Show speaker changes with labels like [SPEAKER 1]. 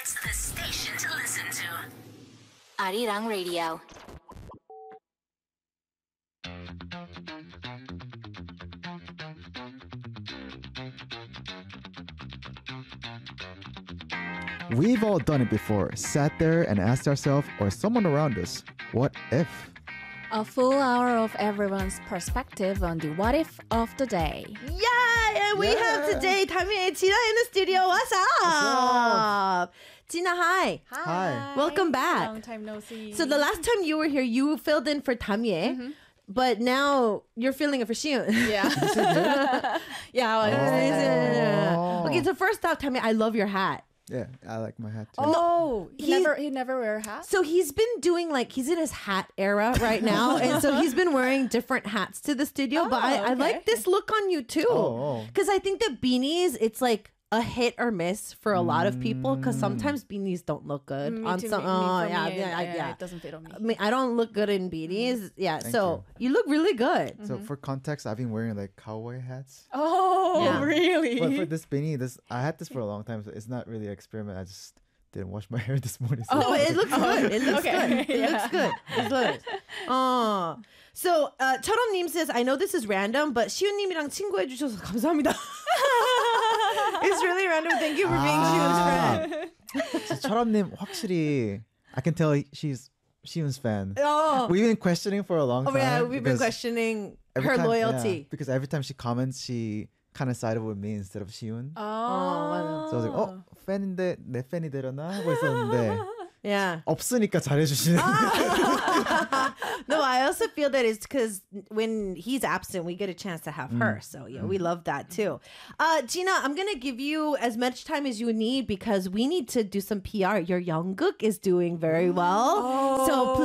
[SPEAKER 1] It's the station to listen to.
[SPEAKER 2] Arirang Radio.
[SPEAKER 3] We've all done it before. Sat there and asked ourselves or someone around us, what if?
[SPEAKER 4] A full hour of everyone's perspective on the what if of the day.
[SPEAKER 5] Yeah, and we have today Tammy and Tina in the studio. What's up? Tina, hi.
[SPEAKER 3] Hi.
[SPEAKER 5] Welcome back.
[SPEAKER 4] Long time no see.
[SPEAKER 5] So the last time you were here, you filled in for Tamie, but now you're filling in for Shion.
[SPEAKER 4] Yeah.
[SPEAKER 3] Oh.
[SPEAKER 5] Okay, so first off, Tamie, I love your hat.
[SPEAKER 3] Yeah, I like my hat too.
[SPEAKER 4] Oh, he
[SPEAKER 5] He's-
[SPEAKER 4] never wear a hat.
[SPEAKER 5] So he's been doing he's in his hat era right now. And so he's been wearing different hats to the studio. But I
[SPEAKER 4] okay.
[SPEAKER 5] like this look on you too.
[SPEAKER 3] Oh.
[SPEAKER 5] Because I think that beanies, it's like a hit or miss for a lot of people. Because sometimes beanies don't look good on some.
[SPEAKER 4] It doesn't fit on me.
[SPEAKER 5] I mean, I don't look good in beanies. Yeah. So you look really good.
[SPEAKER 3] So for context, I've been wearing like cowboy hats.
[SPEAKER 4] Oh,
[SPEAKER 5] Yeah.
[SPEAKER 4] really?
[SPEAKER 3] But for this beanie, I had this for a long time, so it's not really an experiment. I just didn't wash my hair this morning. So
[SPEAKER 5] No, it looks good. It looks
[SPEAKER 4] Okay.
[SPEAKER 5] good. It looks good. It looks. So 철엄님 says, I know this is random, but 시우님이랑 친구해 주셔서 감사합니다. It's really random. Thank you for being Shiun's friend.
[SPEAKER 3] So 철업님 확실히 I can tell she's Shiun's fan.
[SPEAKER 5] Oh,
[SPEAKER 3] We've been questioning for a long time.
[SPEAKER 5] yeah, we've been
[SPEAKER 3] because
[SPEAKER 5] questioning
[SPEAKER 3] every
[SPEAKER 5] her
[SPEAKER 3] time-
[SPEAKER 5] loyalty.
[SPEAKER 3] yeah, because every time she comments, she kind of sided with me instead of Shiun.
[SPEAKER 4] Oh,
[SPEAKER 3] So I was like, 팬인데 내 팬이 되려나 하고 있었는데
[SPEAKER 5] Yeah.
[SPEAKER 3] 없으니까 잘해주시네.
[SPEAKER 5] No, I also feel that it's because when he's absent, we get a chance to have her. So yeah, we love that too. Gina, I'm gonna give you as much time as you need because we need to do some PR. Your Youngkook is doing very well. So